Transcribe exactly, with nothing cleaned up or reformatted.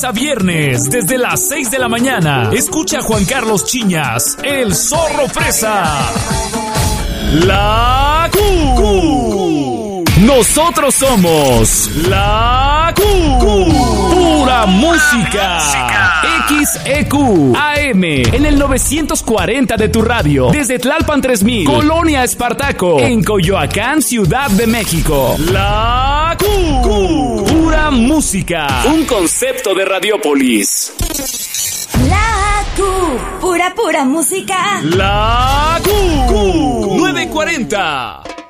lunes a viernes, desde las seis de la mañana. Escucha a Juan Carlos Chiñas, el Zorro Fresa. La Q. Nosotros somos La Q. Pura música. X E Q A M en el novecientos cuarenta de tu radio. Desde Tlalpan tres mil, Colonia Espartaco, en Coyoacán, Ciudad de México. La Q. Pura música. Un concepto de Radiopolis. La Q. Pura, pura música. La Q. Q. nueve cuarenta.